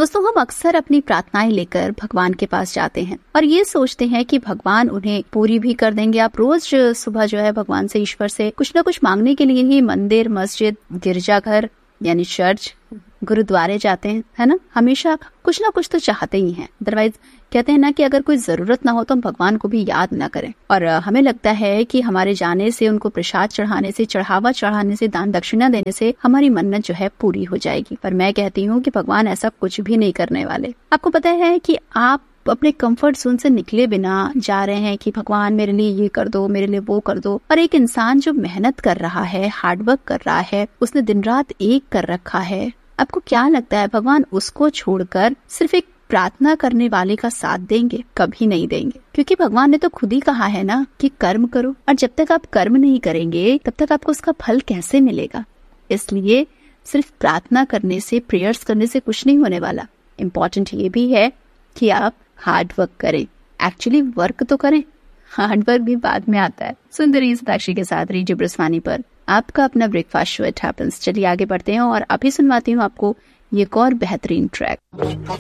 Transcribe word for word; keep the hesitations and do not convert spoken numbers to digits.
दोस्तों, हम अक्सर अपनी प्रार्थनाएं लेकर भगवान के पास जाते हैं और ये सोचते हैं कि भगवान उन्हें पूरी भी कर देंगे। आप रोज सुबह जो है भगवान से, ईश्वर से कुछ ना कुछ मांगने के लिए ही मंदिर, मस्जिद, गिरजाघर यानी चर्च, गुरुद्वारे जाते हैं, है ना। हमेशा कुछ ना कुछ तो चाहते ही हैं। अदरवाइज कहते हैं ना कि अगर कोई जरूरत ना हो तो हम भगवान को भी याद ना करें। और हमें लगता है कि हमारे जाने से, उनको प्रसाद चढ़ाने से, चढ़ावा चढ़ाने से, दान दक्षिणा देने से हमारी मन्नत जो है पूरी हो जाएगी। पर मैं कहती हूँ कि भगवान ऐसा कुछ भी नहीं करने वाले। आपको पता है कि आप अपने कंफर्ट जोन से निकले बिना जा रहे हैं कि भगवान मेरे लिए ये कर दो, मेरे लिए वो कर दो। और एक इंसान जो मेहनत कर रहा है, हार्डवर्क कर रहा है, उसने दिन रात एक कर रखा है, आपको क्या लगता है भगवान उसको छोड़कर सिर्फ एक प्रार्थना करने वाले का साथ देंगे? कभी नहीं देंगे, क्योंकि भगवान ने तो खुद ही कहा है ना कि कर्म करो, और जब तक आप कर्म नहीं करेंगे तब तक आपको उसका फल कैसे मिलेगा। इसलिए सिर्फ प्रार्थना करने से, प्रेयर्स करने से कुछ नहीं होने वाला। इम्पोर्टेंट ये भी है कि आप हार्ड वर्क करें, एक्चुअली वर्क तो करें, हार्ड वर्क भी बाद में आता है। सुंदरी सताक्षी के साथ रेडियो ब्रह्मवाणी पर आपका अपना ब्रेकफास्ट शो इट हैपेंस। चलिए आगे बढ़ते हैं और अभी सुनवाती हूँ आपको ये एक और बेहतरीन ट्रैक।